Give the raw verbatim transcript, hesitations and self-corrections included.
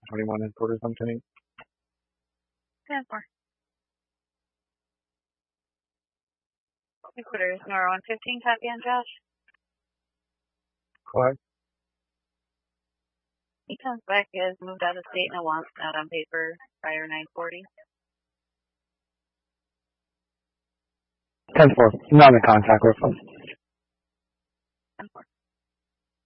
twenty-one headquarters on ten eight. ten four. Headquarters, Nora one fifteen, copy on Josh. Go ahead. He comes back as moved out of state and wants out on paper prior nine forty. ten four. Not in the contact reference.